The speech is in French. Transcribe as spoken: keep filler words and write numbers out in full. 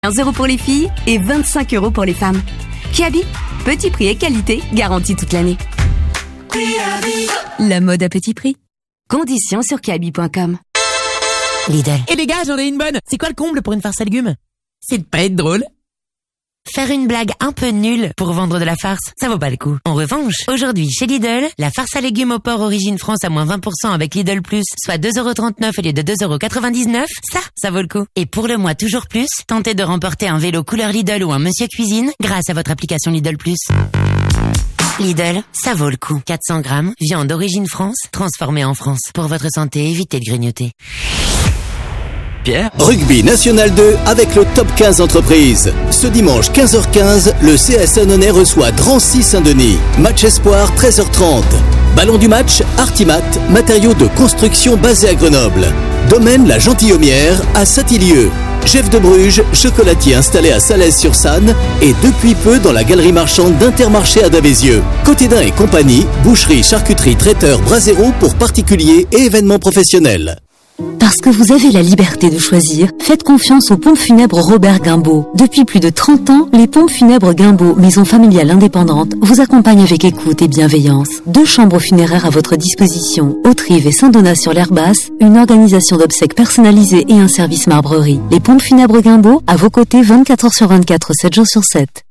quinze euros pour les filles et vingt-cinq euros pour les femmes. Kiabi, petit prix et qualité garantis toute l'année. La mode à petit prix. Conditions sur kiabi point com. Lidl. Et les gars, j'en ai une bonne. C'est quoi le comble pour une farce à légumes? C'est de pas être drôle. Faire une blague un peu nulle pour vendre de la farce, ça vaut pas le coup. En revanche, aujourd'hui, chez Lidl, la farce à légumes au porc Origine France à moins vingt pour cent avec Lidl Plus, soit deux euros trente-neuf au lieu de deux euros quatre-vingt-dix-neuf, ça, ça vaut le coup. Et pour le mois toujours plus, tentez de remporter un vélo couleur Lidl ou un Monsieur Cuisine grâce à votre application Lidl Plus. Lidl, ça vaut le coup. quatre cents grammes, viande Origine France, transformée en France. Pour votre santé, évitez de grignoter. Pierre. Rugby National deux avec le top quinze entreprises. Ce dimanche quinze heures quinze, le C S Annonay reçoit Drancy-Saint-Denis. Match espoir treize heures trente. Ballon du match, Artimat, matériaux de construction basés à Grenoble. Domaine La Gentilhommière à Saint-Ilieu. Jeff de Bruges, chocolatier installé à Salèze-sur-Sanne et depuis peu dans la galerie marchande d'Intermarché à Davézieux. Cotédin et compagnie, boucherie, charcuterie, traiteur, brasero pour particuliers et événements professionnels. Parce que vous avez la liberté de choisir, faites confiance aux pompes funèbres Robert Guimbaud. Depuis plus de trente ans, les pompes funèbres Guimbaud, maison familiale indépendante, vous accompagnent avec écoute et bienveillance. Deux chambres funéraires à votre disposition, Autrive et Saint-Donat-sur-l'Herbasse, une organisation d'obsèques personnalisée et un service marbrerie. Les pompes funèbres Guimbaud, à vos côtés vingt-quatre heures sur vingt-quatre, sept jours sur sept.